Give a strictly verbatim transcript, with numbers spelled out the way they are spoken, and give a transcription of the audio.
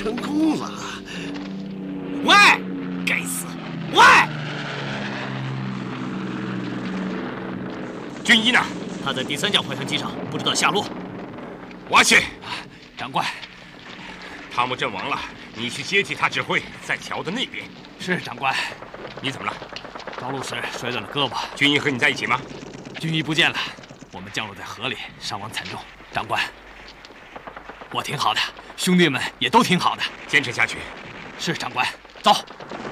成功了。 喂，该死！喂， 军医呢？ 他在第三架滑翔机上，不知道下落。 我去， 长官， 汤姆阵亡了，你去接替他指挥，在桥的那边。 是长官。 你怎么了？ 着陆时摔断了胳膊。 军医和你在一起吗？ 军医不见了，我们降落在河里，伤亡惨重。长官，我挺好的，兄弟们也都挺好的。 坚持下去。 是长官，走。